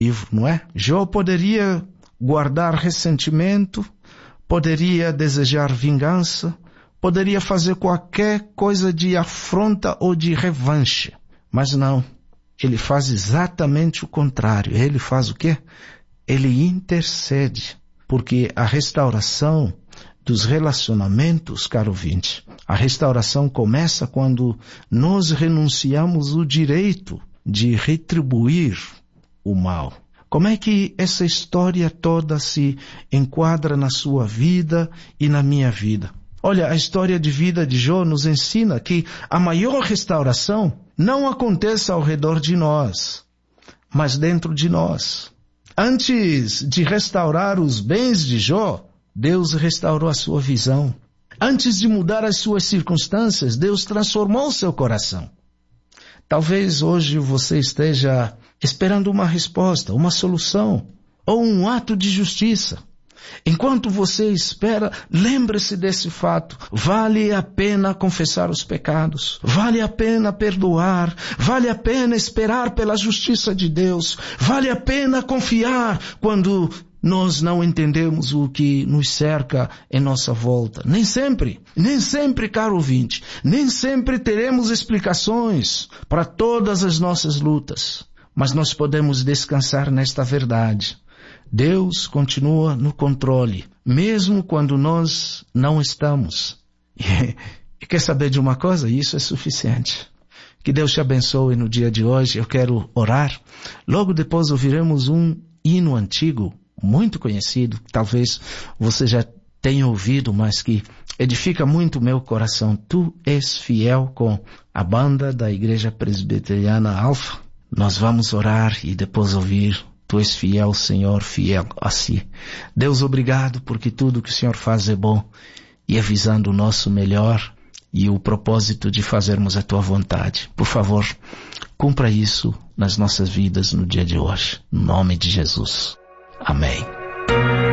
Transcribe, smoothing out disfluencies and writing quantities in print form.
livro, não é? Jó poderia guardar ressentimento, poderia desejar vingança, poderia fazer qualquer coisa de afronta ou de revanche. Mas não, ele faz exatamente o contrário. Ele faz o quê? Ele intercede, porque a restauração dos relacionamentos, caro ouvinte, a restauração começa quando nós renunciamos o direito de retribuir o mal. Como é que essa história toda se enquadra na sua vida e na minha vida? Olha, a história de vida de Jó nos ensina que a maior restauração não acontece ao redor de nós, mas dentro de nós. Antes de restaurar os bens de Jó, Deus restaurou a sua visão. Antes de mudar as suas circunstâncias, Deus transformou o seu coração. Talvez hoje você esteja esperando uma resposta, uma solução, ou um ato de justiça. Enquanto você espera, lembre-se desse fato. Vale a pena confessar os pecados. Vale a pena perdoar. Vale a pena esperar pela justiça de Deus. Vale a pena confiar quando nós não entendemos o que nos cerca em nossa volta. Nem sempre, caro ouvinte, nem sempre teremos explicações para todas as nossas lutas. Mas nós podemos descansar nesta verdade. Deus continua no controle, mesmo quando nós não estamos. E quer saber de uma coisa? Isso é suficiente. Que Deus te abençoe no dia de hoje. Eu quero orar. Logo depois ouviremos um hino antigo, muito conhecido, talvez você já tenha ouvido, mas que edifica muito o meu coração. Tu és fiel, com a banda da Igreja Presbiteriana Alfa. Nós vamos orar e depois ouvir Tu és fiel, Senhor, fiel a si. Deus, obrigado porque tudo que o Senhor faz é bom e é visando o nosso melhor e o propósito de fazermos a Tua vontade. Por favor, cumpra isso nas nossas vidas no dia de hoje. Em nome de Jesus. Amém.